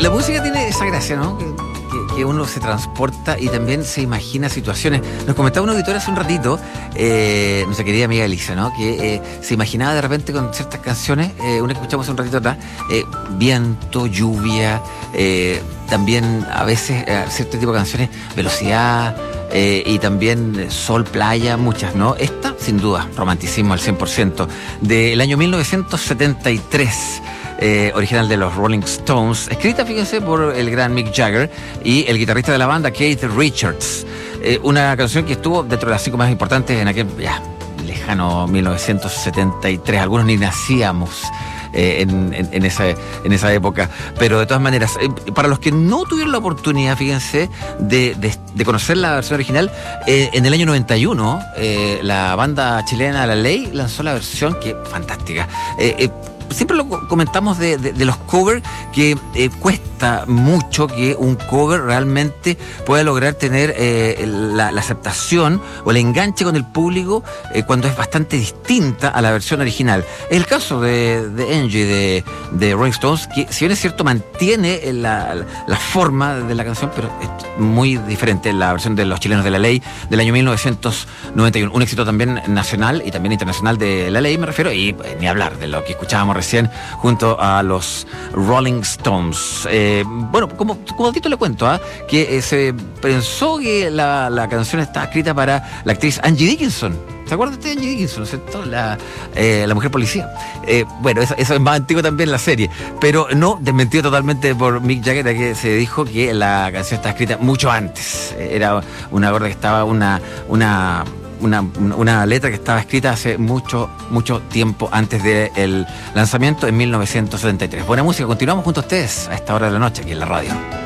La música tiene esa gracia, ¿no? Que uno se transporta y también se imagina situaciones. Nos comentaba un auditor hace un ratito, nuestra querida amiga Elisa, ¿no? Que se imaginaba de repente con ciertas canciones, una que escuchamos hace un ratito atrás, viento, lluvia, también a veces cierto tipo de canciones, velocidad, y también sol, playa, muchas, ¿no? Esta, sin duda, romanticismo al 100%, del año 1973. Original de los Rolling Stones, escrita, fíjense, por el gran Mick Jagger y el guitarrista de la banda, Keith Richards. Una canción que estuvo dentro de las 5 más importantes en aquel lejano 1973. Algunos ni nacíamos en esa época, pero de todas maneras, para los que no tuvieron la oportunidad, fíjense, de conocer la versión original, en el año 91 la banda chilena La Ley lanzó la versión que fantástica. Siempre lo comentamos de los covers, que cuesta mucho que un cover realmente pueda lograr tener la aceptación o el enganche con el público cuando es bastante distinta a la versión original. Es el caso de Angie de Rolling Stones, que si bien es cierto mantiene la forma de la canción, pero es muy diferente la versión de los chilenos de La Ley del año 1991. Un éxito también nacional y también internacional de La Ley, me refiero, y ni hablar de lo que escuchábamos recién junto a los Rolling Stones. Bueno, como a Tito le cuento, que se pensó que la canción estaba escrita para la actriz Angie Dickinson. ¿Se acuerdan de Angie Dickinson, cierto? La mujer policía. Bueno, eso es más antiguo también la serie, pero no, desmentido totalmente por Mick Jagger, que se dijo que la canción estaba escrita mucho antes. Era una gorda que estaba una letra que estaba escrita hace mucho tiempo antes del lanzamiento en 1973. Buena música, continuamos junto a ustedes a esta hora de la noche aquí en la radio.